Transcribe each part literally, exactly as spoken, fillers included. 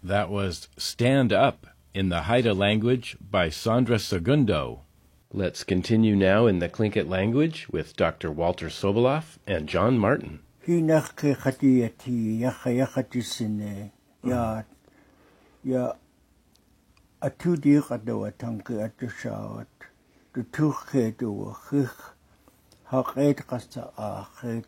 That was Stand Up in the Haida language by Sandra Segundo. Let's continue now in the Tlingit language with Doctor Walter Soboleff and John Martin. Hinach ke khatiyati yakha yakhatisine ya ya atudi qadawa tanke atshawat tu tukhe tu khikh haqet qasta akhet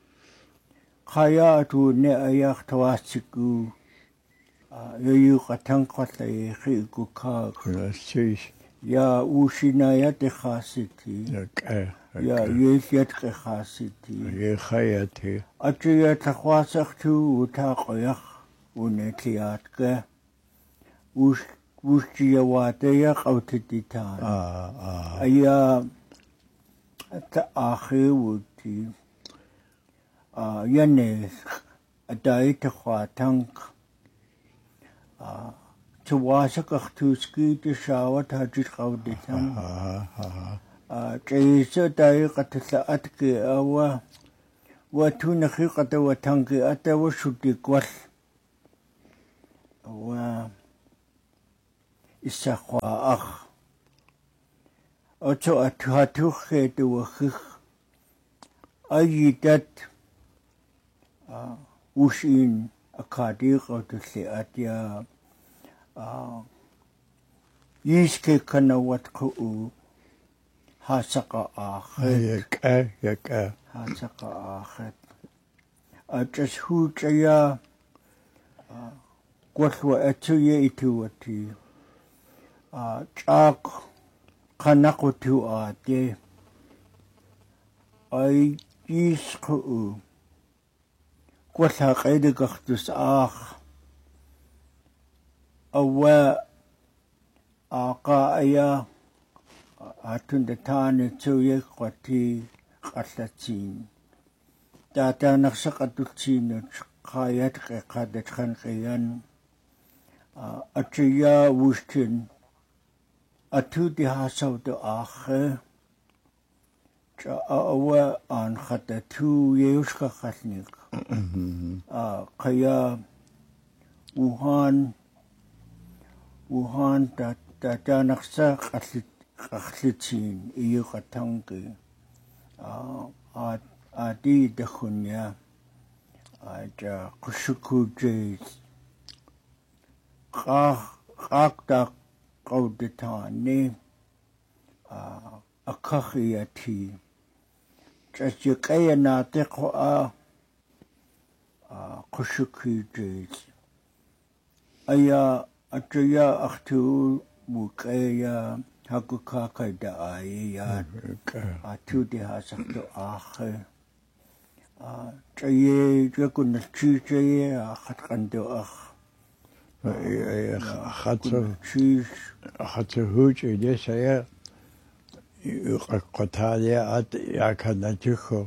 khayatu ne ayakh tawasiku yoyu qatan qatay khiku ka Shish. ya ushinaya te khasiti Okay. ya yeshet ke khasiti Ye khayati. Atria takhwasakh tu utaqyakh unetiat ke us uschiya wataya qawtitan Ah, ah. aya ta akhiwuti ah yane adai takhwatank ah tuwasakh tuski te shawat hajit qawditan Ah, ah. ah taysa dai qatla atke awa واتونا خيقة وتنقي أتا وشدي قوال و إساقوا أخ أتو أتوهاتو خيط وخيخ أيدت وشين أكاديق أو تسليئات يا يسكي كنوات قؤو هاسقا آخر يكا يكا هاسقا آخر أجسهو جيا قوثوا أتوية إتواتي جاق قنقو تو آتي أي يسقو قوثها قيدك اختس آخ أوا آقا أيا أتون دتاني تويك قتي قتلتين تاتا نخشق أدوتين قايت قادة خنقيان أتيا وشتين أتو دي هاسود آخر جاء أوا آن خطتو يوشك خسنك قيا وهان وهان تاتا نخشق قتلت قخلتين إيو قتنقي آدي دخنيا آجا قشكو جيز قاق قاق دا قودتاني أكخيتي جاجيقيا ناطقوا قشكو جيز أيا أجيا أختو مكايا هاكو كاكا دا آيات أتو دي هاسختو آخر جاية جاكو نلشي جاية أخت قندو أخ خطر خطر هوج إليس يا قتاليا أت ياكنا تخو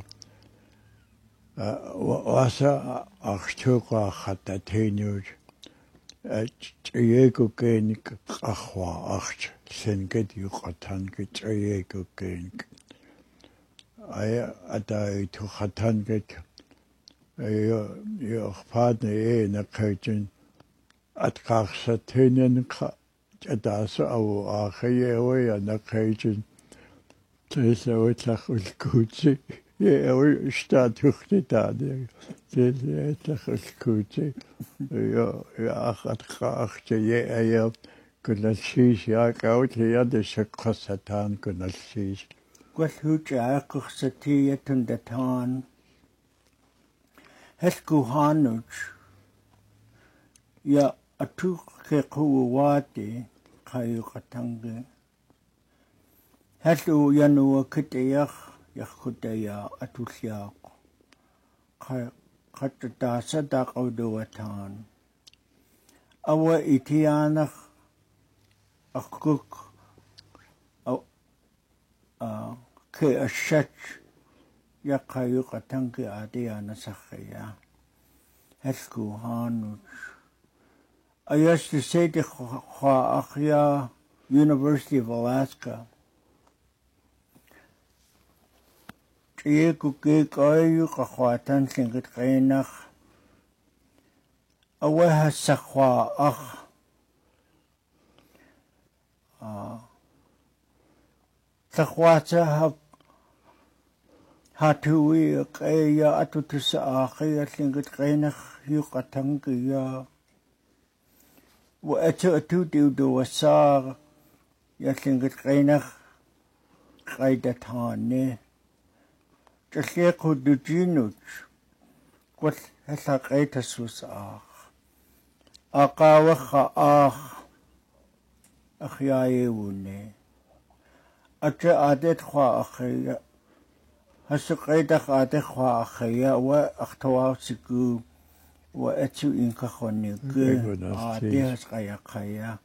واسا أختوقا خطتينيوج جايكو كينك أخوا أخت سنكت يقطنك جايكو كينك أي أداي تخطنك أي يخفادني إيه نقيتن أتقاقستينن جداس أو آخي ويا نقيتن تيسا وتلخ الكوتي يا اشتاد اختي تاني تيسا وتلخ الكوتي يا يا أخت أختي يا يا كنا الشيش يا قوت يا شق ستان كنا الشيش قلت عاقق ستية دتان هسكو هانوش يا أتوق قواتي خايقة تنقي هسو ينو كتيخ يخديا أتوشياق قد تصدق ودوتان أو إتيانخ أخكوك أو آه كي الشتش يقايق تنقي آديانا سخيا هسكو هانوش أيش سيدي خوا أخيا University of Alaska Chiku Kik Oyu Kahuatan Singit Kainach awaha sakwa ach a takwata ha hatui kaya atutus akhiya lingut kainach yuqatangiya wa atu atu do wasar ya lingut kainach qaidatane tlequ dujinut qul hasa qaitasus akh aqawa akh akhyaayewune atra adet kha akhya hasqaida khade kha akhya wa akhtawaasiku wa atu inka khoniku ade hasqaya khaya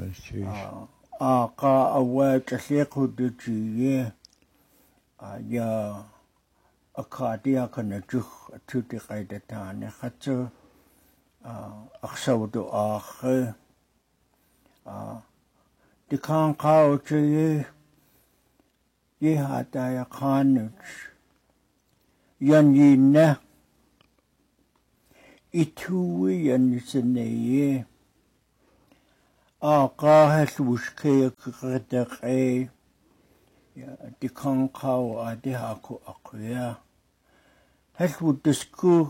aqa awa tlequ dujiye ya akadia kana juh tuti qaidatane khatsu akhsawdu akh dikan qawche ye hata ya khanuch yan yinna ituwi yan sineye aqa halwushke qadaqe ya dikan qaw ade haku aqya halwudisku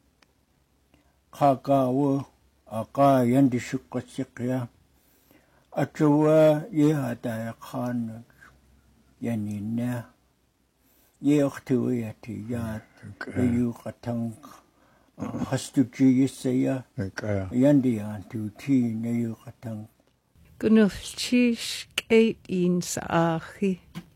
qaqawo aqa yandishuqqasiqya atwa ye hata ya khanuch yanina ye ukhtuwiyati ya yu qatang hastuji yisaya yandi antu ti ne yu qatang Gunufchish ke in saahi